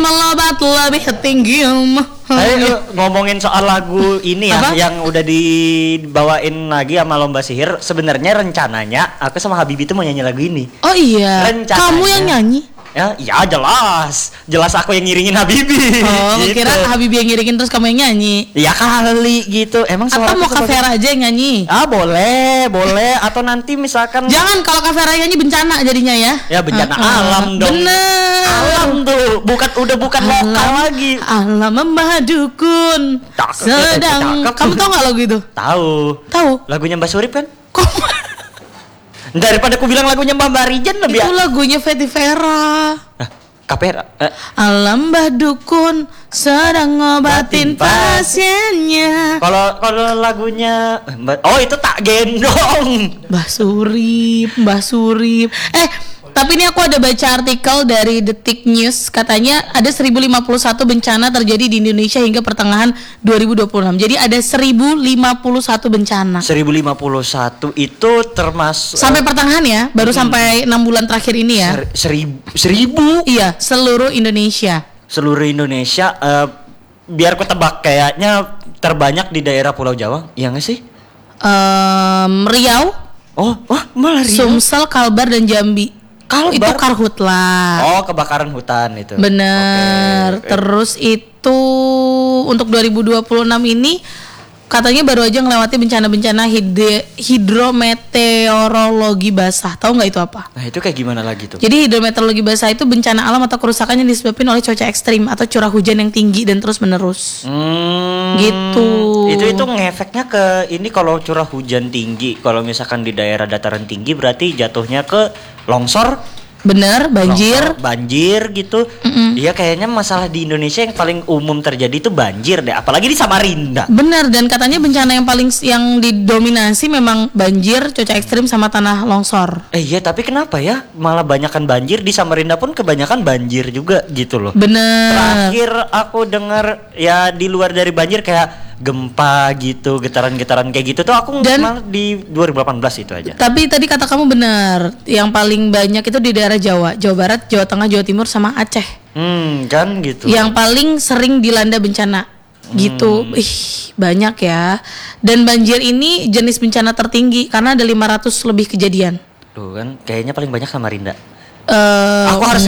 melobat lebih tinggi. Ngomongin soal lagu ini ya, apa? yang udah dibawain lagi sama Lomba Sihir. Sebenarnya rencananya aku sama Habibie itu mau nyanyi lagu ini. Oh iya. Rencananya, kamu yang nyanyi? Ya jelas aku yang ngiringin Habibie. Oh, gitu. kira Habibie yang ngiringin terus kamu yang nyanyi. Ya kali gitu. Emang atau mau Kak Vera aja yang nyanyi? Boleh. Atau nanti misalkan. Jangan, kalau Kak Vera nyanyi bencana jadinya ya. Ya bencana alam dong. Bener. Alam tuh, bukan lokal lagi. Alam membadukun. Sedang. Kamu tahu nggak lagu itu? Tahu. Lagunya Mbak Surip kan? Kok? Daripada aku bilang lagunya Mbak Marijan lebih. Itu lagunya Fety Vera. Kapera. Alam Badukun sedang ngobatin pasiennya. Kalau lagunya itu Tak Gendong. Mbah Surip. Tapi ini aku ada baca artikel dari Detik News, katanya ada 1051 bencana terjadi di Indonesia hingga pertengahan 2026. Jadi ada 1051 bencana. 1051 itu termasuk sampai pertengahan ya, baru sampai 6 bulan terakhir ini ya. 1000? Iya, seluruh Indonesia. Biar ku tebak, kayaknya terbanyak di daerah Pulau Jawa, iya nggak sih? Riau. Malah Riau. Sumsel, Kalbar dan Jambi. Itu karhutla. Kebakaran hutan itu. Bener. Okay. Terus itu untuk 2026 ini katanya baru aja ngelewati bencana-bencana hidrometeorologi basah. Tahu nggak itu apa? Nah itu kayak gimana lagi tuh? Jadi hidrometeorologi basah itu bencana alam atau kerusakan yang disebabkan oleh cuaca ekstrim atau curah hujan yang tinggi dan terus menerus. Gitu. Itu ngefeknya ke ini, kalau curah hujan tinggi, kalau misalkan di daerah dataran tinggi berarti jatuhnya ke longsor. Bener, banjir gitu. Iya, kayaknya masalah di Indonesia yang paling umum terjadi itu banjir deh, apalagi di Samarinda. Bener, dan katanya bencana yang didominasi memang banjir, cuaca ekstrim sama tanah longsor. Iya, tapi kenapa ya malah banyakan banjir di Samarinda pun kebanyakan banjir juga gitu loh. Bener. Terakhir aku dengar ya di luar dari banjir kayak gempa gitu, getaran-getaran kayak gitu tuh aku malah di 2018 itu aja. Tapi tadi kata kamu benar, yang paling banyak itu di daerah Jawa Barat, Jawa Tengah, Jawa Timur sama Aceh. Kan gitu. Yang paling sering dilanda bencana gitu. Banyak ya. Dan banjir ini jenis bencana tertinggi karena ada 500 lebih kejadian. Tuh kan, kayaknya paling banyak Samarinda. Aku harus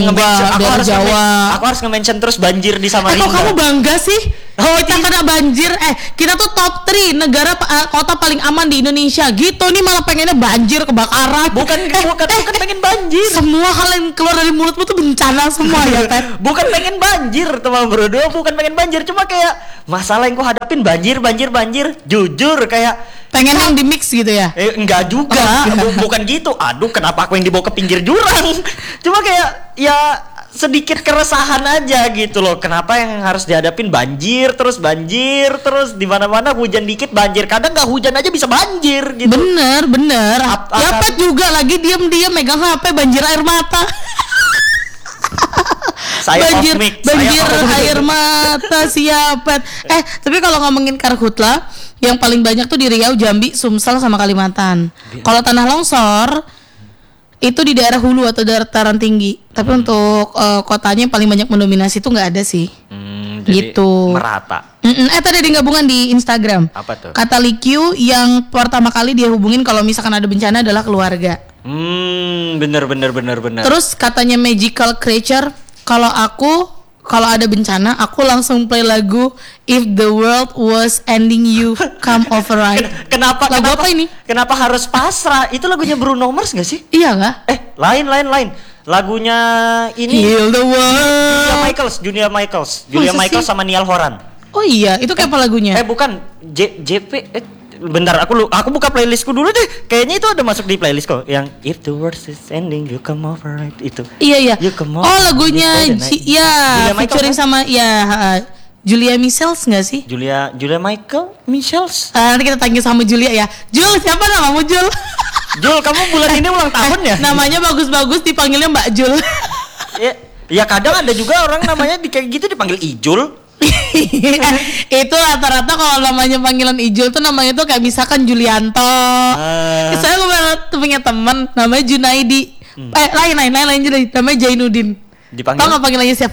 nge-mention terus banjir di Samarinda. Kok kamu bangga sih? Kita kena banjir. Kita tuh top 3 negara kota paling aman di Indonesia gitu. Nih malah pengennya banjir, kebakaran. Bukan pengen banjir. Semua hal yang keluar dari mulutmu tuh bencana semua ya kan? Bukan pengen banjir teman berdua, bukan pengen banjir. Cuma kayak masalah yang ku hadapin banjir. Jujur kayak pengen yang di mix gitu ya? Enggak juga. Bukan gitu. Aduh, kenapa aku yang dibawa ke pinggir jurang? Cuma kayak ya sedikit keresahan aja gitu loh. Kenapa yang harus dihadapin banjir terus di mana-mana hujan dikit banjir. Kadang nggak hujan aja bisa banjir gitu. Bener. Apa juga lagi diam-diam megang HP banjir air mata. banjir air mata siapa? Tapi kalau ngomongin karhutla, yang paling banyak tuh di Riau, Jambi, Sumsel sama Kalimantan. Kalau tanah longsor itu di daerah hulu atau dataran tinggi. Tapi untuk kotanya yang paling banyak mendominasi itu nggak ada sih. Jadi gitu. Merata. Tadi ada gabungan di Instagram. Apa tuh? Kata Likiu yang pertama kali dia hubungin kalau misalkan ada bencana adalah keluarga. Bener. Terus katanya Magical Creature, kalau ada bencana aku langsung play lagu If the World Was Ending You Come Over Right. Kenapa apa ini? Kenapa harus pasrah? Itu lagunya Bruno Mars nggak sih? Iya nggak? Lain. Lagunya ini Heal the World. Julia Michaels sama Niall Horan. Oh iya, itu kayak apa lagunya? Bukan JP. Bentar, aku buka playlistku dulu deh. Kayaknya itu ada masuk di playlist kok. Yang If the World is Ending You Come Over Right itu. Iya. Julia Lagunya featuring Michael, sama Julia Michaels nggak sih? Julia Michaels. Nanti kita tanya sama Julia ya. Jul, siapa namamu Jul? Jul, kamu bulan ini ulang tahun ya? Namanya bagus-bagus, dipanggilnya Mbak Jul. Ya kadang ada juga orang namanya kayak gitu dipanggil Ijul. Itu rata-rata kalau namanya panggilan Ijul tuh namanya tuh kayak misalkan Julianto. Saya punya teman namanya Junaidi. Lain Junaidi, namanya Jainuddin. Dipanggil? Tau nggak panggilannya siapa?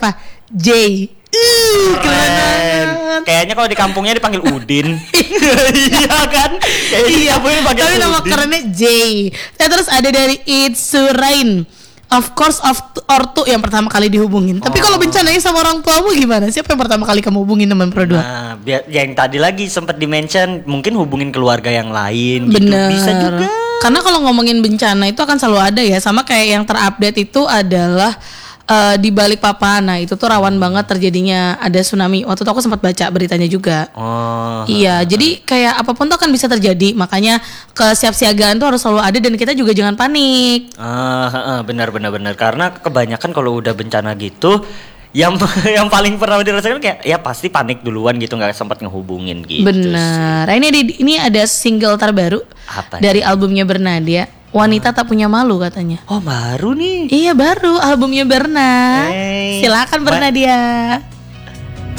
J. Keren banget. Kayaknya kalau di kampungnya dipanggil Udin. Iya kan? Kayaknya dipanggil Tapi nama Udin. kerennya J. Terus ada dari It's Surain. Of course ortu yang pertama kali dihubungin. Tapi kalau bencananya sama orang tuamu gimana? Siapa yang pertama kali kamu hubungin teman Pro 2? Nah, yang tadi lagi sempat di-mention mungkin hubungin keluarga yang lain gitu. Bener. Bisa juga. Karena kalau ngomongin bencana itu akan selalu ada ya. Sama kayak yang terupdate itu adalah di balik papan. Nah itu tuh rawan banget terjadinya ada tsunami. Waktu itu aku sempat baca beritanya juga. Oh. Iya, jadi kayak apapun tuh akan bisa terjadi. Makanya kesiapsiagaan tuh harus selalu ada dan kita juga jangan panik. Benar. Karena kebanyakan kalau udah bencana gitu, yang paling pernah dirasakan kayak ya pasti panik duluan gitu, nggak sempat ngehubungin gitu. Bener. Nah, ini ada single terbaru Apa dari albumnya Bernadia. Wanita tak punya malu katanya. Oh baru nih. Iya baru albumnya Berna. Hey. Silakan Bernadia.